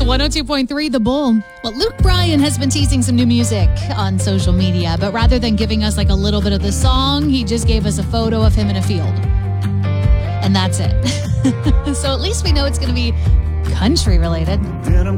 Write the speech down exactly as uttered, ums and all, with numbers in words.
one oh two point three The Bull. Well, Luke Bryan has been teasing some new music on social media, but rather than giving us like a little bit of the song, he just gave us a photo of him in a field. And that's it. So at least we know it's going to be country related.